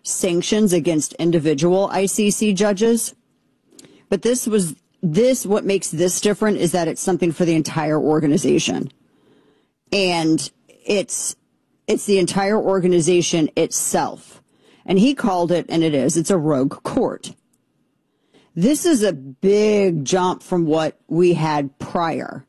sanctions against individual ICC judges. But what makes this different is that it's something for the entire organization. And it's the entire organization itself. And he called it, and it's a rogue court. This is a big jump from what we had prior.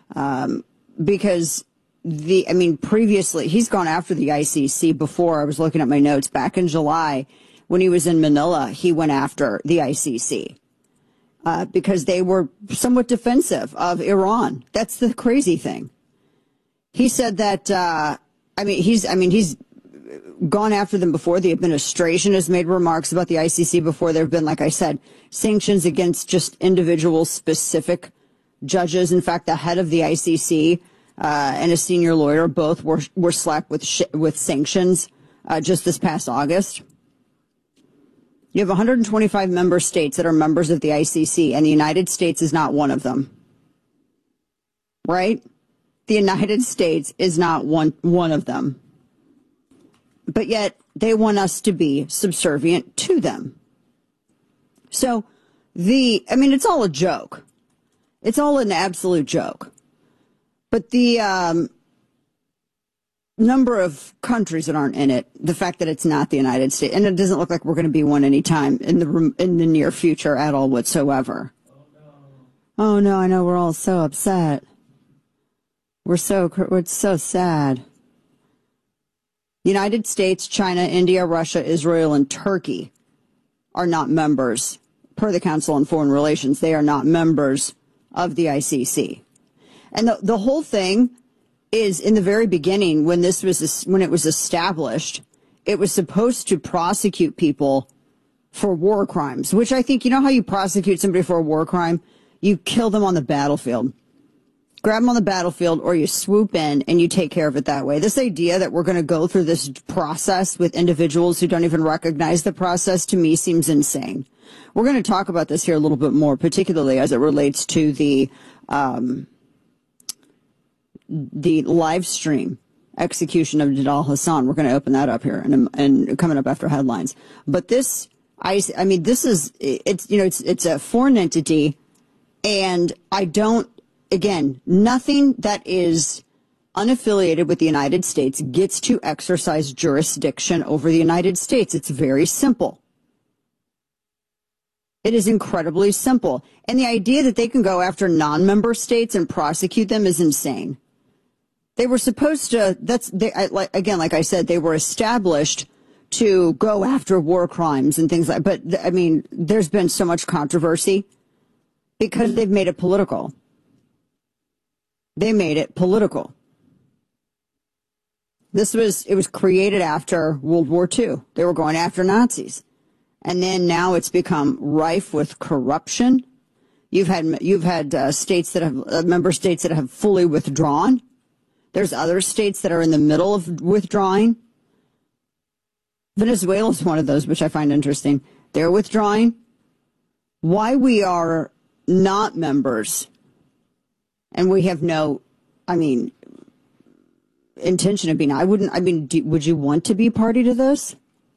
Because previously, he's gone after the ICC before. I was looking at my notes back in July when he was in Manila, he went after the ICC. Because they were somewhat defensive of Iran. That's the crazy thing. He said that, he's gone after them before. The administration has made remarks about the ICC before. There have been, like I said, sanctions against just individual specific judges. In fact, the head of the ICC and a senior lawyer both were slapped with sanctions just this past August. You have 125 member states that are members of the ICC, and the United States is not one of them. Right? The United States is not one of them. But yet, they want us to be subservient to them. So, it's all a joke. It's all an absolute joke. But the number of countries that aren't in it, the fact that it's not the United States, and it doesn't look like we're going to be one anytime in the near future at all whatsoever. Oh no, I know, we're all so upset. We're so sad. United States, China, India, Russia, Israel, and Turkey are not members, per the Council on Foreign Relations. They are not members of the ICC. And the whole thing is, in the very beginning, when it was established, it was supposed to prosecute people for war crimes, which I think, you know how you prosecute somebody for a war crime? You kill them on the battlefield. Grab them on the battlefield, or you swoop in and you take care of it that way. This idea that we're going to go through this process with individuals who don't even recognize the process, to me, seems insane. We're going to talk about this here a little bit more, particularly as it relates to the live stream execution of Jadal Hassan. We're going to open that up here and coming up after headlines. But this is it's a foreign entity, and nothing that is unaffiliated with the United States gets to exercise jurisdiction over the United States. It's very simple. It is incredibly simple. And the idea that they can go after non-member states and prosecute them is insane. They were supposed to, like I said, they were established to go after war crimes and things like that. But, there's been so much controversy because they've made it political. They made it political. It was created after World War II. They were going after Nazis. And then now it's become rife with corruption. You've had states that have member states that have fully withdrawn. There's other states that are in the middle of withdrawing. Venezuela is one of those, which I find interesting. They're withdrawing. Why we are not members, and we have no, intention of being. Would you want to be party to this?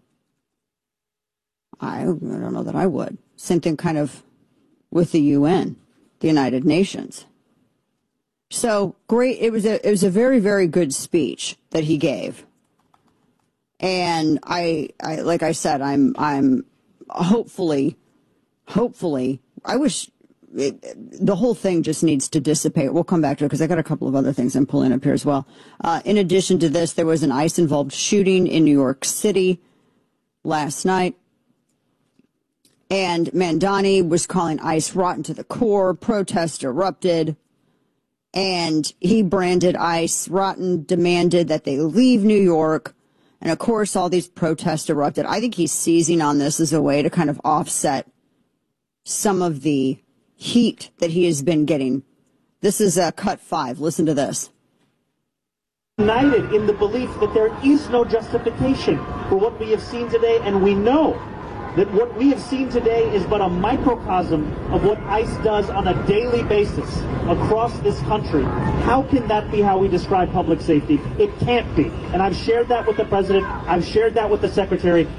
I don't know that I would. Same thing kind of with the UN, the United Nations. So great. It was a very, very good speech that he gave. And I like I said, I'm hopefully, I wish the whole thing just needs to dissipate. We'll come back to it because I got a couple of other things I'm pulling up here as well. In addition to this, there was an ICE-involved shooting in New York City last night. And Mandani was calling ICE rotten to the core. Protests erupted. And he branded ICE rotten, demanded that they leave New York. And, of course, all these protests erupted. I think he's seizing on this as a way to kind of offset some of the heat that he has been getting. This is cut 5. Listen to this. United in the belief that there is no justification for what we have seen today, and we know that what we have seen today is but a microcosm of what ICE does on a daily basis across this country. How can that be how we describe public safety? It can't be. And I've shared that with the president. I've shared that with the secretary.